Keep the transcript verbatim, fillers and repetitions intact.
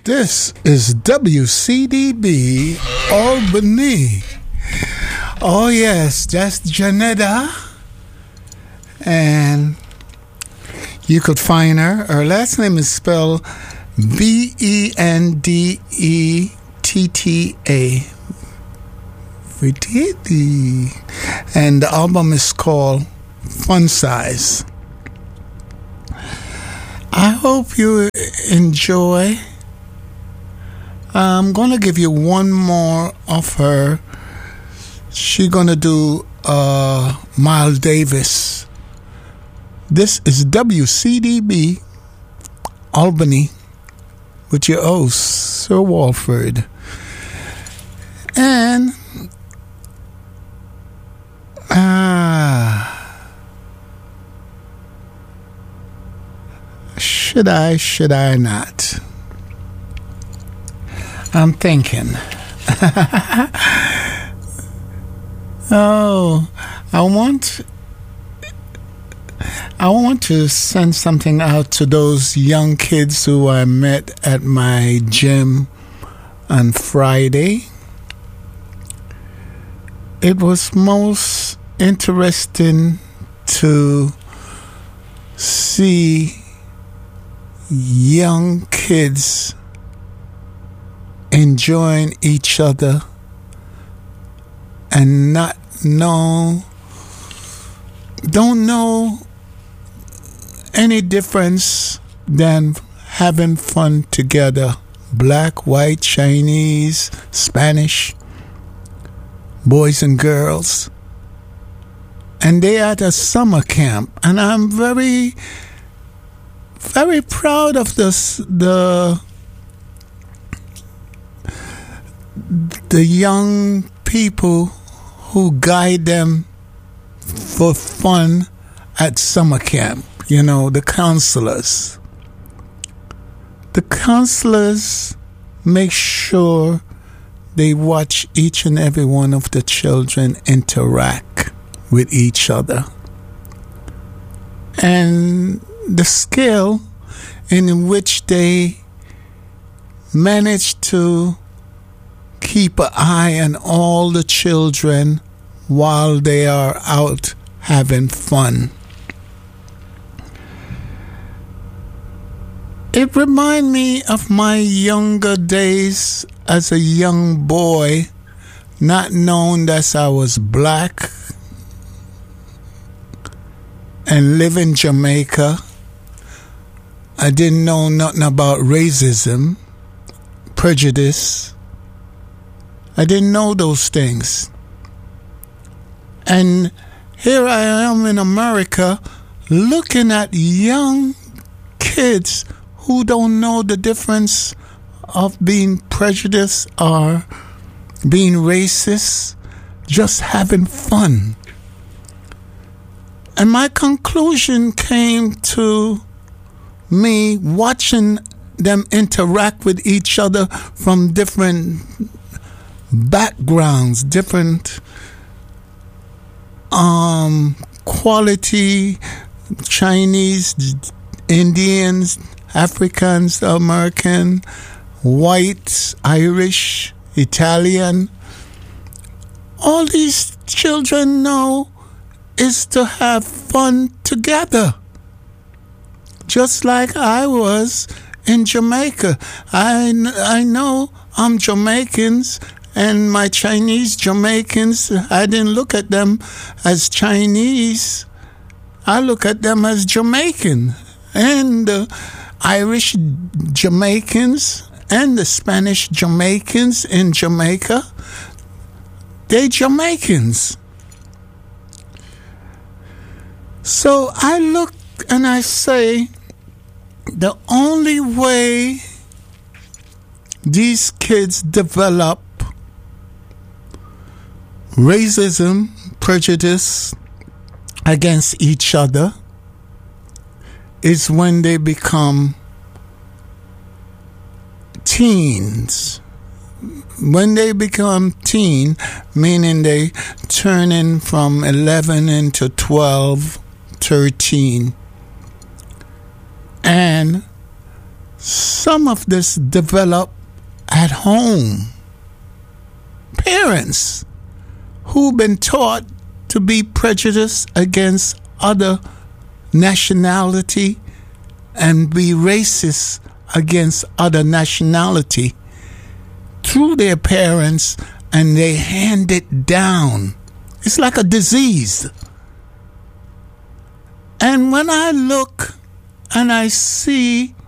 This is W C D B Albany. Oh yes, that's Janetta. And you could find her. Her last name is spelled B E N D E T T A. And the album is called Fun Size. I hope you enjoy. I'm going to give you one more of her. She's going to do uh, Miles Davis. This is W C D B Albany with your host, Sir Walford. And ah, should I, should I not? I'm thinking. oh, I want I want to send something out to those young kids who I met at my gym on Friday. It was most interesting to see young kids enjoying each other and not know, don't know any difference than having fun together. Black, white, Chinese, Spanish, boys and girls. And they at a summer camp. And I'm very, very proud of this, the the young people who guide them for fun at summer camp. You know, the counselors. The counselors make sure they watch each and every one of the children interact with each other. And the skill in which they manage to keep an eye on all the children while they are out having fun. It reminds me of my younger days as a young boy, not knowing that I was black and live in Jamaica. I didn't know nothing about racism, prejudice. I didn't know those things. And here I am in America looking at young kids who don't know the difference of being prejudiced or being racist, just having fun. And my conclusion came to me watching them interact with each other from different backgrounds, different um, quality, Chinese, Indians, Africans, American, white, Irish, Italian. All these children know is to have fun together. Just like I was in Jamaica. I, I know I'm Jamaicans, and my Chinese Jamaicans, I didn't look at them as Chinese. I look at them as Jamaican. And the Irish Jamaicans and the Spanish Jamaicans in Jamaica, they Jamaicans. So I look and I say, the only way these kids develop racism, prejudice against each other is when they become teens. When they become teen, meaning they turn in from eleven into twelve, thirteen. And some of this develop at home. Parents who've been taught to be prejudiced against other nationality and be racist against other nationality through their parents, and they hand it down. It's like a disease. And when I look and I see